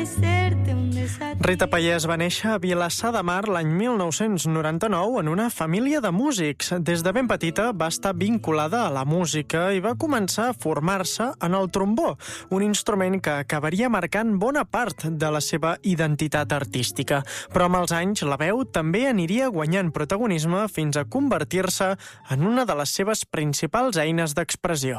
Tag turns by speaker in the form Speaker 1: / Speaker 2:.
Speaker 1: Rita Payés va néixer a Vilassar de Mar l'any 1999 en una família de músics. Des de ben petita va estar vinculada a la música i va començar a formar-se en el trombó, un instrument que acabaria marcant bona part de la seva identitat artística. Però amb els anys la veu també aniria guanyant protagonisme fins a convertir-se en una de les seves principals eines d'expressió.